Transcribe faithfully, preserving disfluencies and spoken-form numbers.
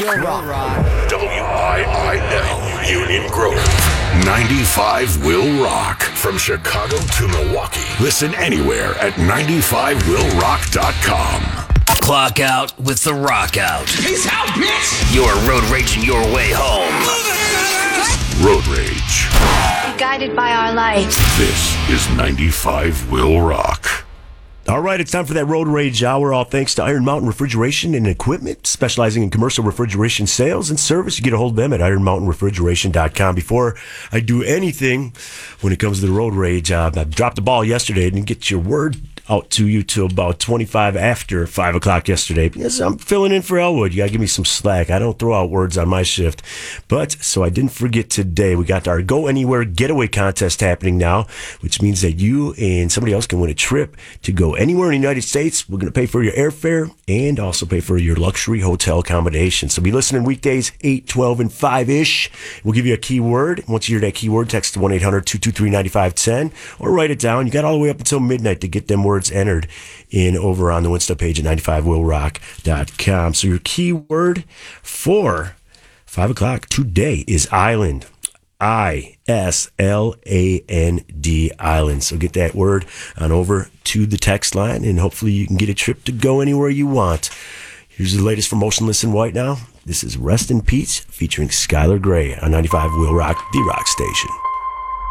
Will Rock. W I I L, Union Grove. ninety-five Will Rock. From Chicago to Milwaukee. Listen anywhere at ninety-five will rock dot com. Clock out with the rock out. Peace out, bitch! You're road raging your way home. Road Rage. Be guided by our light. This is ninety-five Will Rock. All right, it's time for that Road Rage Hour. All thanks to Iron Mountain Refrigeration and Equipment, specializing in commercial refrigeration sales and service. You get a hold of them at iron mountain refrigeration dot com. Before I do anything when it comes to the Road Rage, uh, I dropped the ball yesterday. I didn't get your word out to you till about twenty-five after five o'clock yesterday because I'm filling in for Elwood. You got to give me some slack. I don't throw out words on my shift. But, so I didn't forget today, we got our Go Anywhere Getaway Contest happening now, which means that you and somebody else can win a trip to go anywhere in the United States. We're going to pay for your airfare and also pay for your luxury hotel accommodation. So be listening weekdays, eight, twelve, and five-ish. We'll give you a keyword. Once you hear that keyword, text to one eight hundred two two three nine five one zero or write it down. You got all the way up until midnight to get them words entered in over on the Winstup page at ninety-five will rock dot com. So your keyword for five o'clock today is island. I S L A N D, island. So get that word on over to the text line, and hopefully you can get a trip to go anywhere you want. Here's the latest from Motionless in White now. This is Rest in Peace featuring Skylar Grey on ninety-five Will Rock, the rock station.